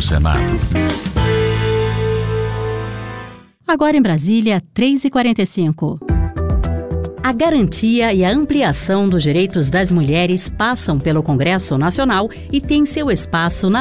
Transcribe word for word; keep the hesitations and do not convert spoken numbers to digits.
Senado. Agora em Brasília, três e quarenta e cinco. A garantia e a ampliação dos direitos das mulheres passam pelo Congresso Nacional e têm seu espaço na